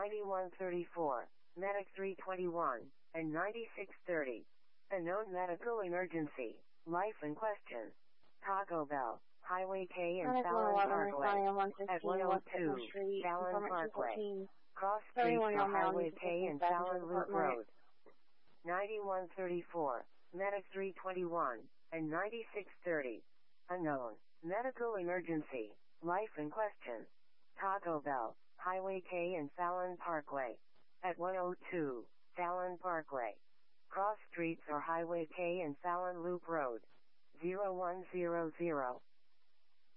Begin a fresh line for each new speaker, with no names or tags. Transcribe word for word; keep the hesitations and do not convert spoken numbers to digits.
ninety-one thirty-four, Medic three twenty-one, and ninety-six thirty. Unknown medical emergency. Life in question. Taco Bell, Highway K and
Medic
Fallon
one eleven,
Parkway.
responding one
At
fifteen West Whitmore
one oh two,
Street,
Fallon
informant two
Parkway.
fourteen.
Cross Street
thirty-one
for
year old male
Highway
needs
K and
assistance back into
Fallon
the
Loop
department.
Road. ninety-one thirty-four, Medic three twenty-one, and ninety-six thirty. Unknown. Medical emergency. Life in question. Taco Bell, Highway K and Fallon Parkway. At one oh two, Fallon Parkway. Cross streets or Highway K and Fallon Loop Road. zero one zero zero.